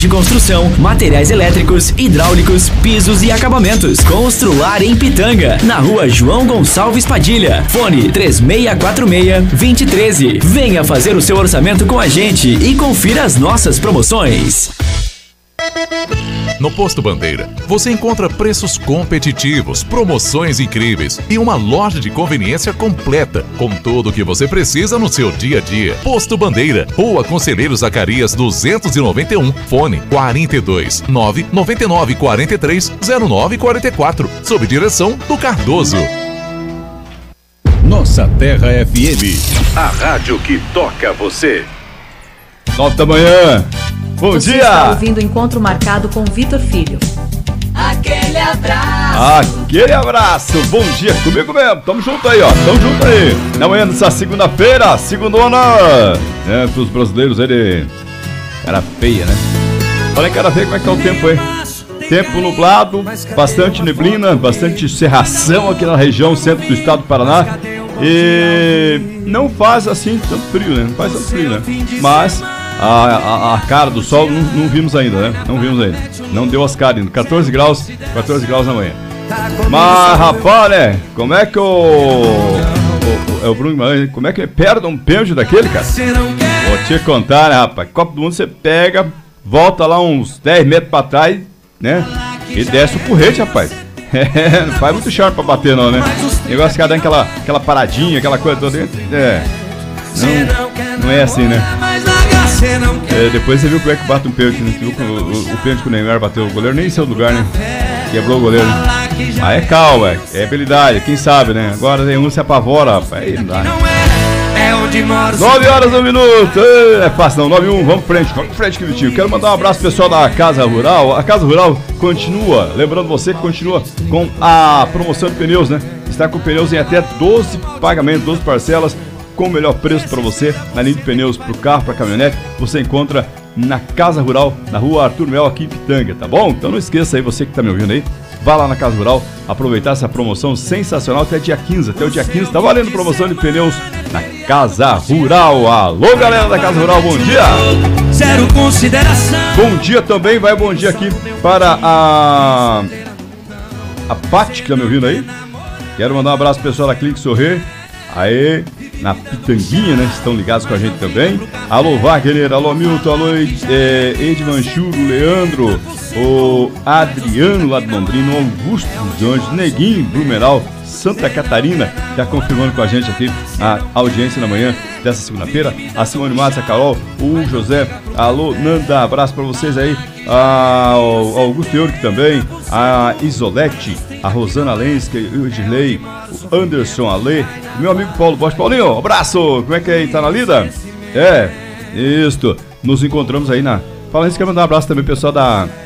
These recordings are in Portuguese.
de construção, materiais elétricos, hidráulicos, pisos e acabamentos. Constrular em Pitanga, na rua João Gonçalves Padilha. Fone 3646-2013. Venha fazer o seu orçamento com a gente e confira as nossas promoções. No Posto Bandeira, você encontra preços competitivos, promoções incríveis e uma loja de conveniência completa, com tudo o que você precisa no seu dia a dia. Posto Bandeira, Rua Conselheiro Zacarias 291, fone 42 999 43 09 44, sob direção do Cardoso. Nossa Terra FM, a rádio que toca você. 9 da manhã. Bom Você dia! está ouvindo o Encontro Marcado com Vitor Filho. Aquele abraço. Aquele abraço. Bom dia comigo mesmo. Tamo junto aí, ó. Tamo junto aí. Na manhã dessa segunda-feira, segundona. Pros brasileiros aí, cara feia, né? Olha, cara feia, como é que tá o tempo aí? Tempo nublado, bastante neblina, bastante cerração aqui na região centro do estado do Paraná. E não faz assim tanto frio, né? Não faz tanto frio, né? Mas a cara do sol não vimos ainda, né? Não vimos ainda. Não deu as caras ainda. 14 graus na manhã. Mas, rapaz, né? Como é que o Bruno, como é que perde um pênalti daquele, cara? Vou te contar, né, rapaz? Copa do Mundo você pega, volta lá uns 10 metros pra trás, né? E desce o porrete, rapaz. Não faz muito charme pra bater, não, né? O negócio que dá aquela paradinha, aquela coisa toda. Não é assim, né? Depois você viu como é que bate um pênalti, né? Você viu o pênalti que o Neymar bateu o goleiro, nem em seu lugar, né? Quebrou o goleiro, né? Aí é calma, é habilidade, quem sabe, né? Agora tem um se apavora, rapaz, aí não dá, né? 9 horas, 1 minuto, é fácil não, 9-1, vamos pra frente que Vitinho. Quero mandar um abraço pro pessoal da Casa Rural. A Casa Rural continua, lembrando você que continua com a promoção de pneus, né? Está com pneus em até 12 pagamentos, 12 parcelas, com o melhor preço para você, na linha de pneus para o carro, para caminhonete, você encontra na Casa Rural, na rua Arthur Mel, aqui em Pitanga, tá bom? Então não esqueça aí, você que tá me ouvindo aí, vá lá na Casa Rural, aproveitar essa promoção sensacional até dia 15, até o dia 15, tá valendo promoção de pneus na Casa Rural. Alô, galera da Casa Rural, bom dia! Zero consideração. Bom dia também, vai bom dia aqui para a Paty, que tá me ouvindo aí. Quero mandar um abraço pro pessoal da Clínica Sorrer, aí na Pitanguinha, né? Estão ligados com a gente também. Alô, Wagner, alô, Milton, alô, Edvan Churo, Leandro, o Adriano lá de Londrina, o Augusto dos Anjos, Neguinho, Blumenau, Santa Catarina, já confirmando com a gente aqui a audiência na manhã dessa segunda-feira. A Simone Matos, a Carol, o José, alô, Nanda, abraço pra vocês aí. O Augusto Euric também, a Isolete, a Rosana Lenski, o Girley, o Anderson Ale, o meu amigo Paulo Bosch. Paulinho, abraço! Como é que é aí? Tá na lida? É, isso. Nos encontramos aí na... Falando isso, quero mandar um abraço também pro pessoal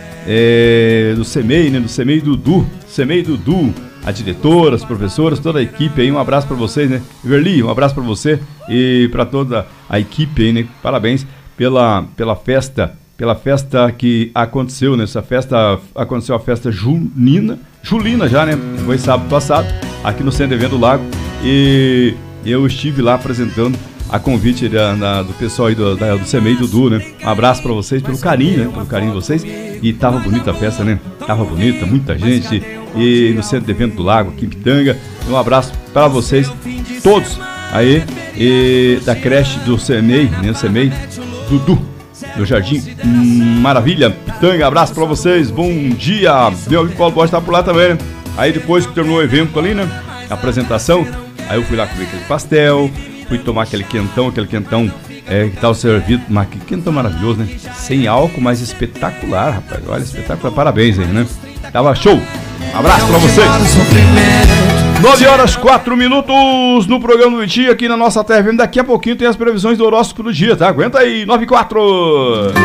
do CEMEI, né? Do CEMEI Dudu. CEMEI Dudu, a diretora, as professoras, toda a equipe aí. Um abraço pra vocês, né? Verli, um abraço pra você e pra toda a equipe aí, né? Parabéns pela festa que aconteceu, nessa festa, aconteceu a festa julina já, né? Foi sábado passado, aqui no Centro de Evento do Lago, e eu estive lá apresentando a convite do pessoal aí do CEMEI Dudu, né? Um abraço pra vocês, pelo carinho, né? Pelo carinho de vocês, e tava bonita a festa, né? Tava bonita, muita gente, e no Centro de Evento do Lago, aqui em Pitanga. Um abraço para vocês todos aí, e da creche do CEMEI, né? O CEMEI Dudu, do Jardim Maravilha, Pitanga. Abraço pra vocês, bom dia. Meu amigo Paulo Bosch tá por lá também, né? Aí depois que terminou o evento ali, né? A apresentação, aí eu fui lá comer aquele pastel, fui tomar aquele quentão que tava servido, mas que quentão maravilhoso, né? Sem álcool, mas espetacular, rapaz. Olha, espetacular, parabéns aí, né? Tava show. Um abraço pra vocês. 9 horas 4 minutos no programa do dia aqui na nossa TV. Daqui a pouquinho tem as previsões do horóscopo do dia, tá? Aguenta aí, 9 e 4.